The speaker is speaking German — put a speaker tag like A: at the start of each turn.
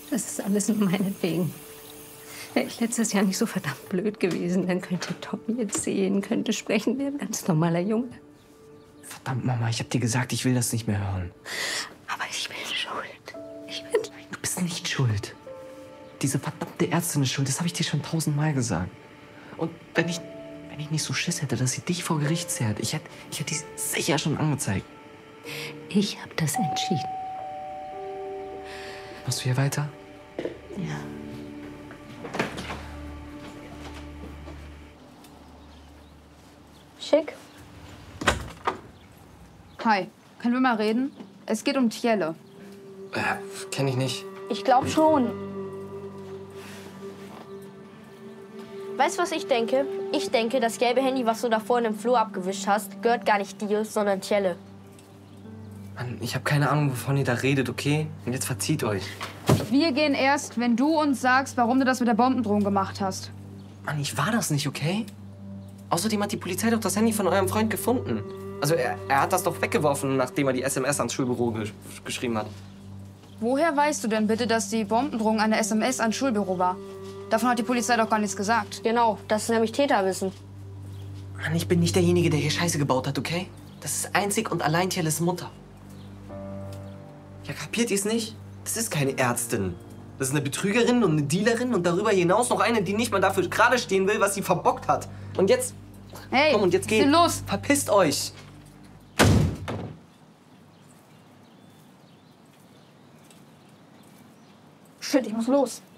A: Das ist alles nur meinetwegen. Wäre ich letztes Jahr nicht so verdammt blöd gewesen, dann könnte Tommy jetzt sehen, könnte sprechen, wäre ein ganz normaler Junge.
B: Verdammt, Mama, ich hab dir gesagt, ich will das nicht mehr hören.
A: Aber ich bin schuld.
B: Du bist nicht schuld. Diese verdammte Ärztin ist schuld, das habe ich dir schon 1000-mal gesagt. Und wenn ich nicht so Schiss hätte, dass sie dich vor Gericht zerrt, ich hätte die sicher schon angezeigt.
A: Ich habe das entschieden.
B: Machst du hier weiter?
A: Ja.
C: Schick.
D: Hi, können wir mal reden? Es geht um Tjelle.
B: Kenn ich nicht.
C: Ich glaube schon. Weißt du, was ich denke? Ich denke, das gelbe Handy, was du da vorne im Flur abgewischt hast, gehört gar nicht dir, sondern Tjelle.
B: Mann, ich habe keine Ahnung, wovon ihr da redet, okay? Und jetzt verzieht euch.
D: Wir gehen erst, wenn du uns sagst, warum du das mit der Bombendrohung gemacht hast.
B: Mann, ich war das nicht, okay? Außerdem hat die Polizei doch das Handy von eurem Freund gefunden. Also er hat das doch weggeworfen, nachdem er die SMS ans Schulbüro geschrieben hat.
D: Woher weißt du denn bitte, dass die Bombendrohung eine SMS ans Schulbüro war? Davon hat die Polizei doch gar nichts gesagt.
C: Genau, das ist nämlich Täterwissen.
B: Mann, ich bin nicht derjenige, der hier Scheiße gebaut hat, okay? Das ist einzig und allein Tjelles Mutter. Ja, kapiert ihr's nicht? Das ist keine Ärztin. Das ist eine Betrügerin und eine Dealerin und darüber hinaus noch eine, die nicht mal dafür gerade stehen will, was sie verbockt hat. Und jetzt...
D: Hey,
B: komm, und jetzt
D: was
B: geht.
D: ist denn los?
B: Verpisst euch!
D: Shit, ich muss los.